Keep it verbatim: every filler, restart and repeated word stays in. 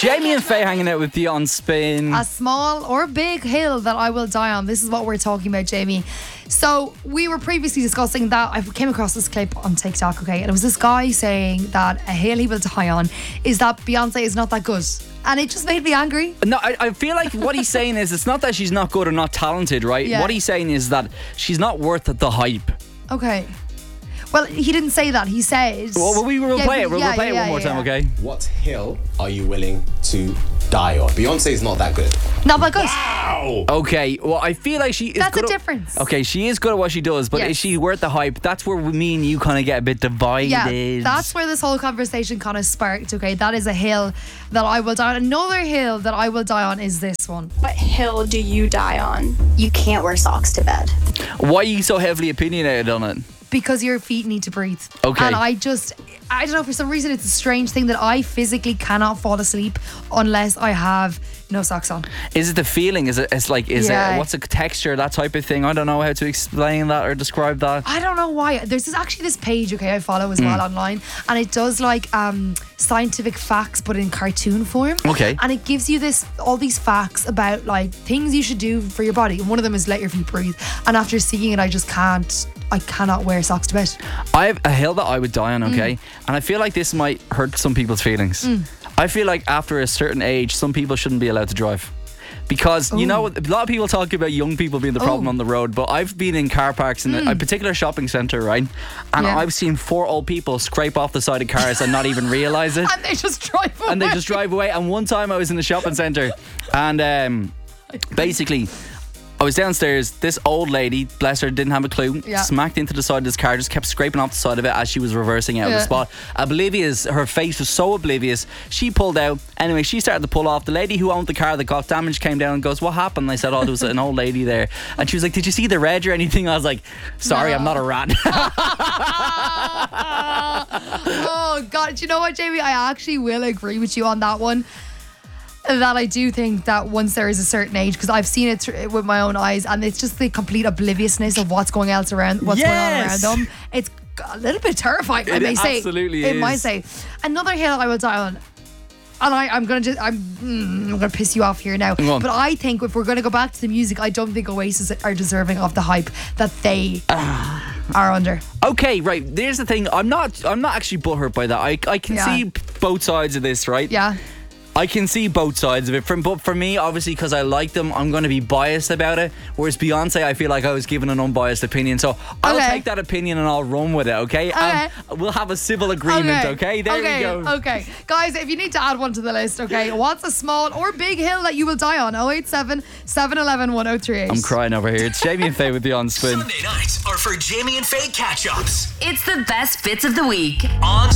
Jamie and Faye hanging out with you on Spin. A small or big hill that I will die on. This is what we're talking about, Jamie. So we were previously discussing that. I came across this clip on TikTok, okay, and it was this guy saying that a hill he will die on is that Beyonce is not that good. And it just made me angry. No, I, I feel like what he's saying is it's not that she's not good or not talented, right? Yeah. What he's saying is that she's not worth the hype. Okay. Well, he didn't say that. He said... Well, we will yeah, play it. We'll, yeah, we'll play yeah, it one more yeah, time, yeah. okay? What hill are you willing to die on? Beyonce's not that good. Not that good. Wow. Okay, well, I feel like she is That's good a at- difference. Okay, she is good at what she does, but Yes. is she worth the hype? That's where me and you kind of get a bit divided. Yeah, that's where this whole conversation kind of sparked, okay? That is a hill that I will die on. Another hill that I will die on is this one. What hill do you die on? You can't wear socks to bed. Why are you so heavily opinionated on it? Because your feet need to breathe. Okay. And I just, I don't know, for some reason it's a strange thing that I physically cannot fall asleep unless I have no socks on. Is it the feeling? Is it? It's like, is Yeah. it? What's the texture? That type of thing. I don't know how to explain that or describe that. I don't know why. There's this, actually this page, okay, I follow as Mm. well online, and it does like um, scientific facts but in cartoon form. Okay. And it gives you this all these facts about like things you should do for your body, and one of them is let your feet breathe. And after seeing it, I just can't. I cannot wear socks to bed. I have a hill that I would die on, okay? Mm. And I feel like this might hurt some people's feelings. I feel like after a certain age, some people shouldn't be allowed to drive. Because, you Ooh. know, a lot of people talk about young people being the problem Ooh. on the road, but I've been in car parks in a, a particular shopping centre, right? And Yeah. I've seen four old people scrape off the side of cars and not even realise it. And they just drive away. And they just drive away. And one time I was in the shopping centre and um, basically I was downstairs. This old lady, bless her, didn't have a clue. Yeah. Smacked into the side of this car, just kept scraping off the side of it as she was reversing out of Yeah. the spot. Oblivious, her face was so oblivious. She pulled out. Anyway, she started to pull off. The lady who owned the car that got damaged came down and goes, "What happened?" I said, "Oh, there was an old lady there." And she was like, "Did you see the red or anything?" I was like, "Sorry, No. I'm not a rat." Oh God, do you know what, Jamie? I actually will agree with you on that one. That I do think that once there is a certain age, because I've seen it thr- with my own eyes, and it's just the complete obliviousness of what's going else around, what's Yes. going on around them. It's a little bit terrifying. I It may say. absolutely It is. might say. Another hill I will die on. And I, I'm gonna just, I'm, mm, I'm gonna piss you off here now. Go on. But I think if we're gonna go back to the music, I don't think Oasis are deserving of the hype that they are under. Okay, right. There's the thing. I'm not. I'm not actually butthurt by that. I I can Yeah. see both sides of this, right? Yeah. I can see both sides of it. From, but for me, obviously, because I like them, I'm going to be biased about it. Whereas Beyonce, I feel like I was given an unbiased opinion. So I'll Okay. take that opinion and I'll run with it, okay? Okay. And we'll have a civil agreement, okay? There okay, we go. Okay. Guys, if you need to add one to the list, okay, what's a small or big hill that you will die on? oh eight seven, seven one one, one oh three eight. I'm crying over here. It's Jamie and Faye with you on Spin. Sunday nights are for Jamie and Faye catch-ups It's the best bits of the week. on